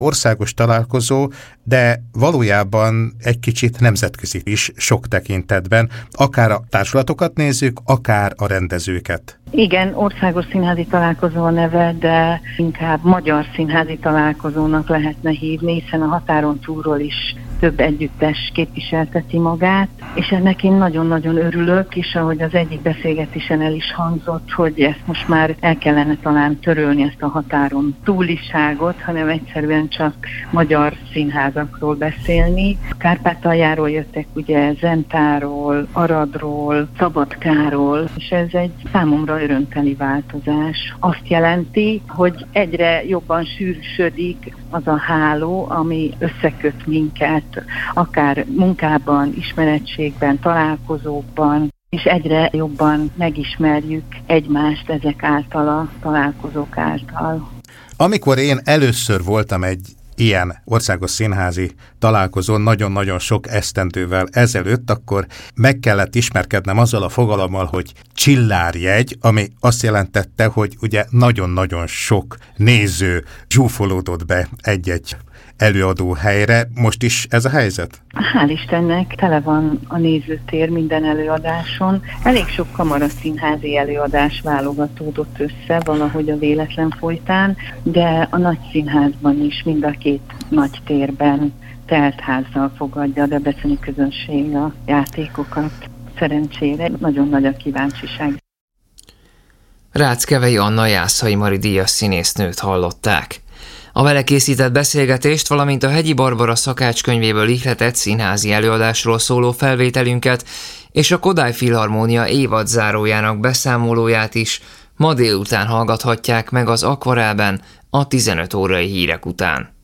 országos találkozó, de valójában egy kicsit nemzetközi is sok tekintetben, akár a társulatokat nézzük, akár a rendezőket. Igen, országos színházi találkozó a neve, de inkább magyar színházi találkozónak lehetne hívni, hiszen a határon túlról is több együttes képviselteti magát, és ennek én nagyon-nagyon örülök, és ahogy az egyik beszélgetésen el is hangzott, hogy ezt most már el kellene talán törölni, ezt a határon túliságot, hanem egyszerűen csak magyar színházakról beszélni. Kárpátaljáról jöttek ugye Zentáról, Aradról, Szabadkáról, és ez egy számomra örömteli változás. Azt jelenti, hogy egyre jobban sűrűsödik az a háló, ami összeköt minket, akár munkában, ismerettségben, találkozókban, és egyre jobban megismerjük egymást ezek által, a találkozók által. Amikor én először voltam egy ilyen országos színházi találkozón nagyon-nagyon sok esztendővel ezelőtt, akkor meg kellett ismerkednem azzal a fogalommal, hogy csillárjegy, ami azt jelentette, hogy ugye nagyon-nagyon sok néző zsúfolódott be egy-egy előadó helyre. Most is ez a helyzet? Hál' Istennek tele van a nézőtér minden előadáson. Elég sok kamaraszínházi előadás válogatódott össze valahogy a véletlen folytán, de a nagy színházban is mind a két nagy térben teltházzal fogadja a debreceni közönség a játékokat. Szerencsére nagyon nagy a kíváncsiság. Ráckevei Anna Jászai Mari díjas színésznőt hallották. A vele készített beszélgetést, valamint a Hegyi Barbara szakácskönyvéből ihletett színházi előadásról szóló felvételünket és a Kodály Filharmónia évadzárójának beszámolóját is ma délután hallgathatják meg az Akvarelben a 15 órai hírek után.